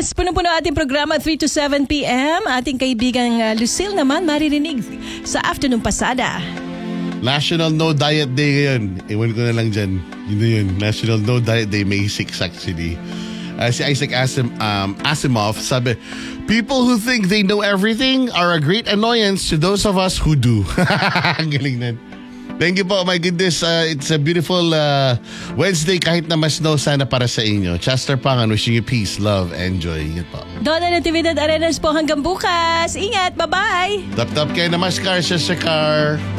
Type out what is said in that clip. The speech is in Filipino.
Yes, punong-puno ating programa 3 to 7 p.m. Ating kaibigang Lucille naman maririnig sa afternoon pasada. National No Diet Day ngayon. Ewan ko na lang dyan. Yun na yun. National No Diet Day, May 6 actually. Si Isaac Asimov sabi, people who think they know everything are a great annoyance to those of us who do. Ang galing nun. Thank you po. My goodness, it's a beautiful Wednesday kahit na mas snow sana para sa inyo. Chester Pangan wishing you peace, love, and joy. Yan po. Donna Natividad Arenas po hanggang bukas. Ingat. Bye-bye. Tap-tap kayo namaskar, Sister Car.